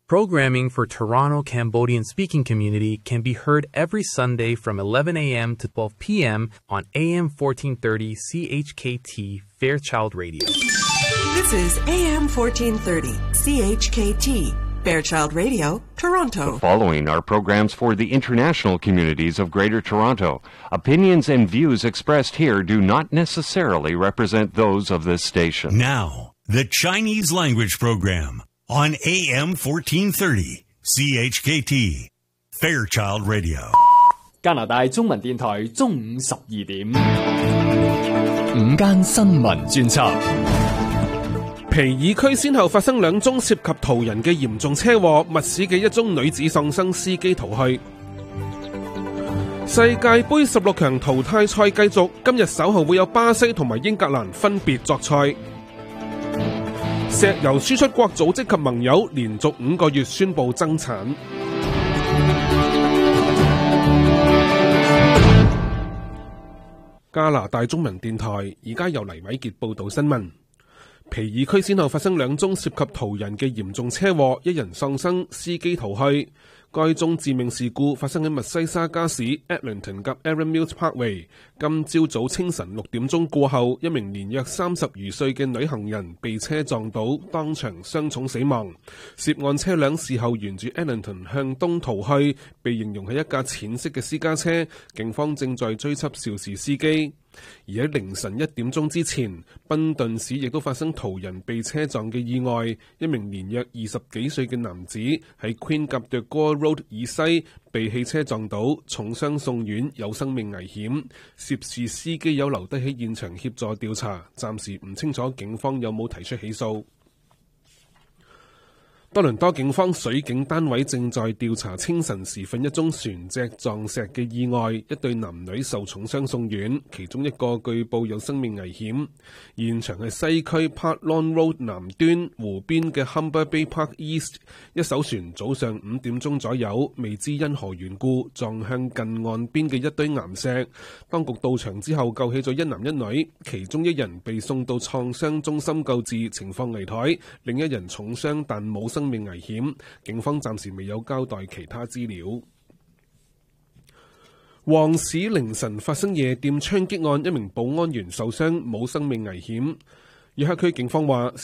Programming for Toronto Cambodian-speaking community can be heard every Sunday from 11 a.m. to 12 p.m. on AM 1430 CHKT Fairchild Radio. This is AM 1430 CHKT Fairchild Radio, Toronto. The following are programs for the international communities of Greater Toronto. Opinions and views expressed here do not necessarily represent those of this station. Now, the Chinese language program on AM 1430 CHKT Fairchild Radio. 加拿大中文電台中午12點， 午間新聞專輯。 皮爾區先後發生兩宗涉及途人嘅嚴重車禍，密市嘅一宗女子喪生，司機逃去。世界盃16強淘汰賽繼續，今日稍後會有巴西同埋英格蘭分別作賽。石油輸出國組織及盟友連續5個月宣布增產。加拿大中文電台而家由黎偉傑報道新聞。皮爾區先後發生兩宗涉及途人嘅嚴重車禍，一人喪生，司機逃去。該宗致命事故發生喺密西沙加市 Eglinton 及 Erin Mills Parkway。今朝早清晨6點鐘過後，一名年約30餘歲嘅女行人被車撞倒，當場傷重死亡。涉案車輛事後沿住 Eglinton 向東逃去，被形容係一架淺色嘅私家車。警方正在追緝肇事司機。而喺凌晨1點鐘之前，賓頓市亦都發生途人被車撞嘅意外。一名年約20幾歲嘅男子喺 Queen 及 de Gaulle Road 以西被汽車撞倒，重傷送院，有生命危險。涉事司機有留低喺現場協助調查，暫時唔清楚警方有冇提出起訴。多倫多警方水警單位正在調查清晨時分一宗船隻撞石嘅意外，一對男女受重傷送院，其中一個據報有生命危險。現場係西區 Park Lawn Road 南端湖邊嘅 Humber Bay Park East， 一艘船早上5點鐘左右，未知因何緣故撞向近岸邊嘅一堆岩石。當局到場之後救起咗一男一女，其中一人被送到創傷中心救治，情況危殆，另一人重傷但冇生命危險，警方暫時未有交代其他資料。旺市凌晨發生夜店槍擊案，一名保安員受傷，冇生命危險。約克區警方話